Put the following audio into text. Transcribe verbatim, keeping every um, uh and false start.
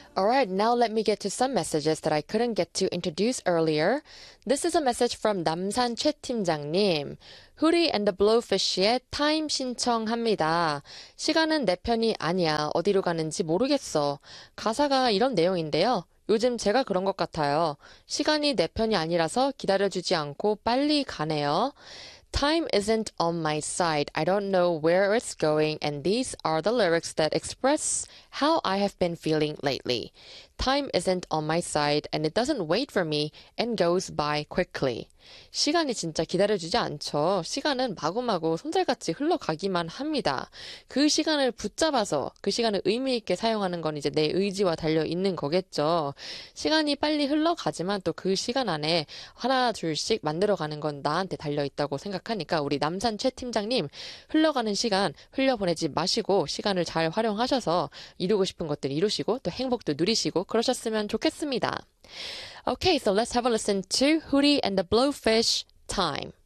Alright, now let me get to some messages that I couldn't get to introduce earlier. This is a message from 남산 최 팀장님. Hootie and the Blowfish의 타임 신청합니다. 시간은 내 편이 아니야. 어디로 가는지 모르겠어. 가사가 이런 내용인데요. 요즘 제가 그런 것 같아요. 시간이 내 편이 아니라서 기다려주지 않고 빨리 가네요. Time isn't on my side. I don't know where it's going, and these are the lyrics that express how I have been feeling lately. Time isn't on my side, and it doesn't wait for me and goes by quickly. 시간이 진짜 기다려주지 않죠. 시간은 마구마구 손살같이 흘러가기만 합니다. 그 시간을 붙잡아서 그 시간을 의미 있게 사용하는 건 이제 내 의지와 달려 있는 거겠죠. 시간이 빨리 흘러가지만 또 그 시간 안에 하나 둘씩 만들어가는 건 나한테 달려 있다고 생각하니까 우리 남산 최 팀장님 흘러가는 시간 흘려보내지 마시고 시간을 잘 활용하셔서 이루고 싶은 것들 이루시고 또 행복도 누리시고 그러셨으면 좋겠습니다. Okay, so let's have a listen to Hootie and the Blowfish, Time.